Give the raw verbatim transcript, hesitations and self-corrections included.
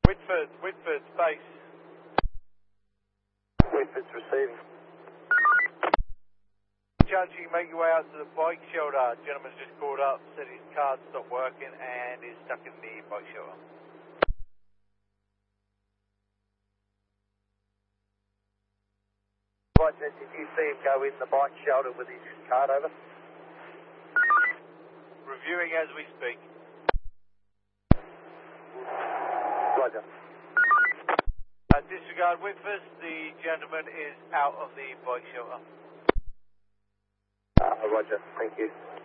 Whitford, Whitford, space. Whitford's receiving. Chance you can make your way out to the bike shelter. Gentleman's just called up, said his card stopped working and is stuck in the bike shelter. Roger, did you see him go in the bike shelter with his card over? Reviewing as we speak. Roger. Uh, disregard Whitford, the gentleman is out of the bike shelter. Uh, roger, thank you.